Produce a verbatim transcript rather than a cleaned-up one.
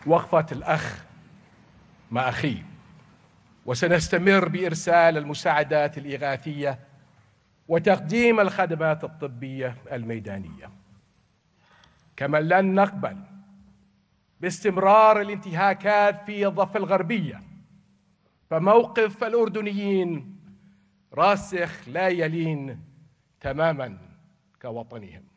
وقفة الأخ مع أخيه، وسنستمر بإرسال المساعدات الإغاثية وتقديم الخدمات الطبية الميدانية. كما لن نقبل باستمرار الانتهاكات في الضفة الغربية، فموقف الأردنيين راسخ لا يلين تماماً كوطنهم.